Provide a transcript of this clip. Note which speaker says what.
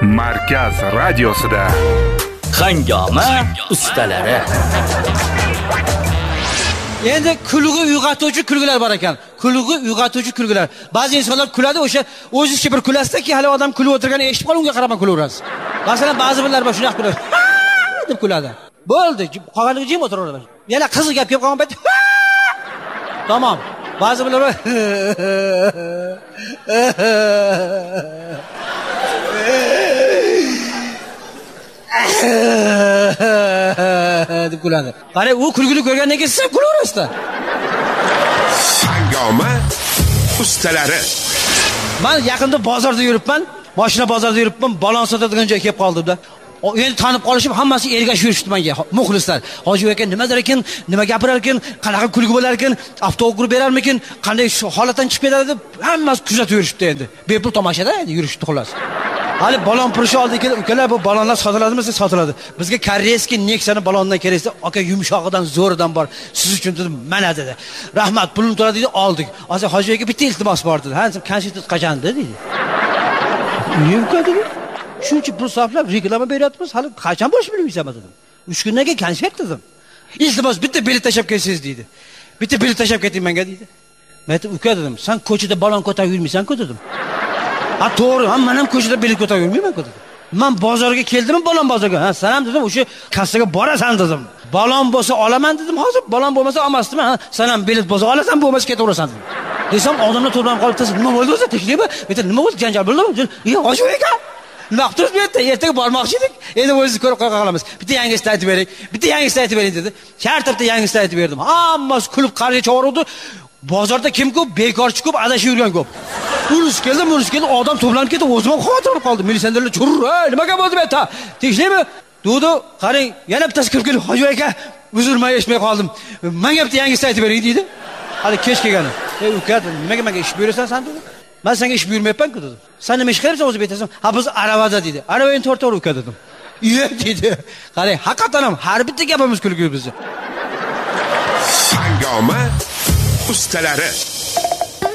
Speaker 1: Markaz radiosida
Speaker 2: Hangoma ustalari.
Speaker 3: Endi kulgi uyg'otuvchi kulgilar bor ekan. Kulgi uyg'otuvchi kulgilar. Ba'zi insonlar kuladi, o'sha o'zingizcha bir kulasizki, hali odam kulib o'tirganini eshitib qolib, unga qarab kulaverasiz. Masalan, ba'zi birlar bor shunday kuladi. deb kuladi. Bo'ldi, qolganiga jim o'tiraveradi. Yana qiziq gap kelib qolgan payt. Tamam. Ba'zi birlar deb kuladi. Qani, u kulgili ko'rgandan keyin siz kulaverasizlar.
Speaker 1: Hangoma ustalari.
Speaker 3: Men yaqinda bozorda yuribman, mashina bozorida yuribman, balon sotadigan joyga kelib qoldim-da. Endi tanib qolishib, hammasi ergashib yurishdi menga, muxlislar. Hoji aka nimadir ekan, nima gapirar ekan, qanaqa kulgi bo'lar ekan, avtogul berarmikin, qanday holatdan chiqib ketadi deb hammasi kuzatib yurishdi endi. Bepul tomosada endi yurishdi xolos. Hali balon purishi oldi ekan, ukalar bu balonlar sotiladimi? Siz sotiladi. Bizga koreyskiy Nexa'ni balondan keraksa, aka yumshog'idan, zo'ridan bor. Siz uchun dedim, mana dedi. Rahmat, pulni to'ladi dedi, oldik. Hozir hoji aka bitta iltimos bor dedi. Ha, konsertingiz qachon dedi. Nima dedi? Shuncha pul sarflab reklama beryapmiz, hali qachon bo'lish bilmaysan dedim. 3 kundan keyin konsert dedim. Iltimos bitta bilet tashab kelsangiz dedi. Bitta bilet tashab keting menga dedi. Men aytdim, uka dedim, sen ko'chada balon ko'tarib yurmaysan-ku dedim. Ha, to'g'ri, men ham ko'chada bilet ko'tarib yurmayman-ku dedim. Men bozorga keldim, balon bozorga. Ha, sen ham dedim, o'sha kassaga borasan dedim. Balon bo'lsa olaman dedim, hozir balon bo'lmasa olmasdim. Ha, sen ham bilet bo'lsa olasan, bo'lmasa ketaverasan dedim. Desam, odamlar to'planib qolibdi. Nima bo'ldi o'zi? Tekshirib, men nima bo'ldi? Janjal bo'ldimi? Hoji aka Vaqtimiz berdi, ertaga bormoqchi edik. Endi o'zingiz ko'rib qolamiz. Bitta yangisini aytib bering. Bitta yangisini aytib bering dedi. Shartda yangisini aytib berdim. Hammasi kulib qariga chavordi. Bozorda kim ko'p, bekorchi ko'p, adashib yurgan ko'p. Urush keldi, odam to'planib ketdi, o'zim ham xavotirlanib qoldim. Militsionerlar churr, nimaga bo'ldi bu yerda? Tekshirmi? Dedi, qarang, yana bittasi kirib keldi. Hoji aka, uzrman eshitmay qoldim. Menga bitta yangisini aytib bering dedi. Hali kech kelgan. Uka, nimaga menga ish buyurasan sen dedi. Men senga ish buyurmayapman-ku dedim. Sen nima ish qilyapsan o'zi aytasan? Ha, biz aravada dedi. Aravani tortaver uka dedim. Iye dedi. Qarang, haqiqatan ham har bitta gapimiz kulgili bizni.
Speaker 1: Hangoma ustalari.